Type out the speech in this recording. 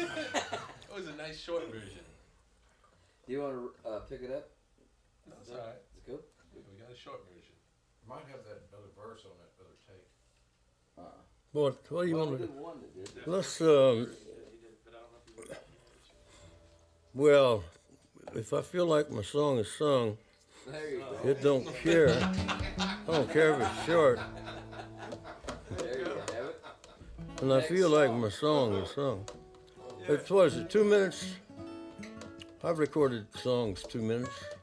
It was a nice short version. Do you want to pick it up? That's all right. Is it cool? We got a short version. Might have that other verse on that other tape. What do you Well, want we to did one that did. Let's, Yeah, he did, but I don't know if he wrote it. well, if I feel like my song is sung, There you go. it don't care. I don't care if it's short. There you have it. And I feel like my song is sung. It's, what is it, 2 minutes? I've recorded songs 2 minutes.